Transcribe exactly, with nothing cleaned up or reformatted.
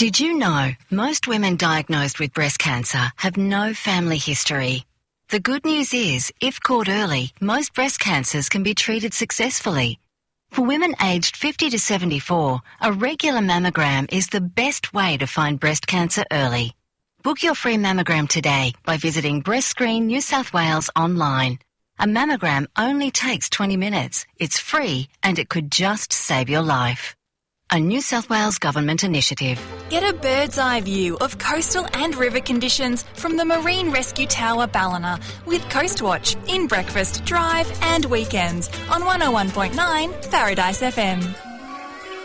Did you know most women diagnosed with breast cancer have no family history? The good news is, if caught early, most breast cancers can be treated successfully. For women aged fifty to seventy-four, a regular mammogram is the best way to find breast cancer early. Book your free mammogram today by visiting Breast Screen New South Wales online. A mammogram only takes twenty minutes. It's free and it could just save your life. A New South Wales Government initiative. Get a bird's eye view of coastal and river conditions from the Marine Rescue Tower Ballina with Coastwatch in breakfast, drive and weekends on one oh one point nine Paradise F M.